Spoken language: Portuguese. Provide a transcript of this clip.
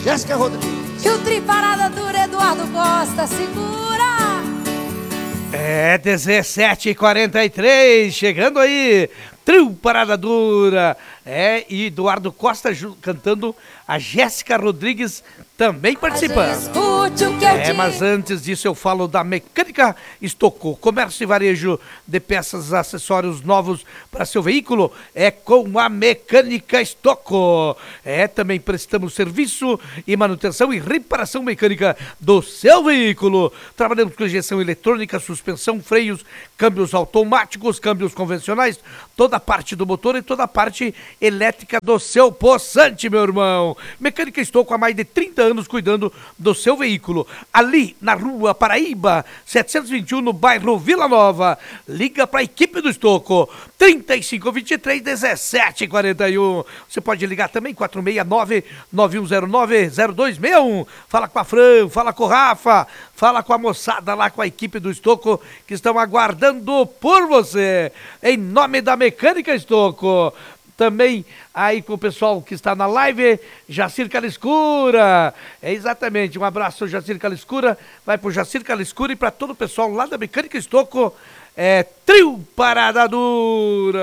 Jéssica Rodrigues. Que o tri parada dura, Eduardo Costa, segura. É 17h43, chegando aí, trio Parada Dura. E Eduardo Costa cantando, a Jéssica Rodrigues também participando. Escute o que eu digo. Mas antes disso eu falo da Mecânica Estocou, comércio e varejo de peças e acessórios novos para seu veículo, é com a Mecânica Estocou. Também prestamos serviço e manutenção e reparação mecânica do seu veículo. Trabalhamos com injeção eletrônica, suspensão, freios, câmbios automáticos, câmbios convencionais, toda a parte do motor e toda a parte elétrica do seu poçante, meu irmão. Mecânica Estocou há mais de 30 anos cuidando do seu veículo. Ali na Rua Paraíba, 721, no bairro Vila Nova. Liga para a equipe do Estocou, 3523-1741. Você pode ligar também, 469-9109-0261. Fala com a Fran, fala com o Rafa, fala com a moçada lá, com a equipe do Estocou, que estão aguardando por você. Em nome da Mecânica Estocou. Também aí com o pessoal que está na live, Jacir Caliscura. Exatamente, um abraço, Jacir Caliscura. Vai pro Jacir Caliscura e para todo o pessoal lá da Mecânica Estocou. Trio Parada Dura.